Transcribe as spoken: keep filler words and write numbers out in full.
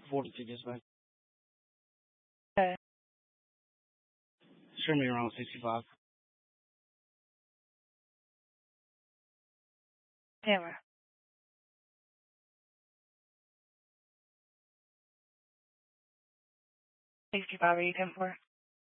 forty tickets back. Okay. Should be around sixty-five. Hammer. sixty-five are you going for?